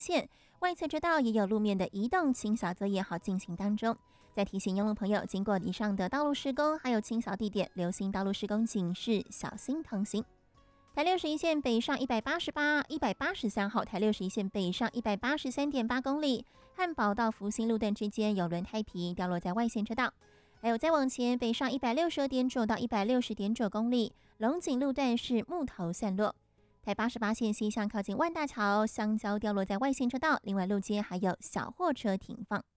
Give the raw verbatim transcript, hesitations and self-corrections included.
线，外侧车道也有路面的移动清扫作业好进行当中。再提醒用路朋友，经过以上的道路施工还有清扫地点，留心道路施工警示，小心通行。台六十一线北上一百八十八、一百八十三号，台六十一线北上一百八十三点八公里，汉宝到福兴路段之间有轮胎皮掉落在外线车道。还有再往前北上一百六十二点九到一百六十点九公里，龙井路段是木头散落。台八十八线西向靠近万大桥，香蕉掉落在外线车道，另外路肩还有小货车停放。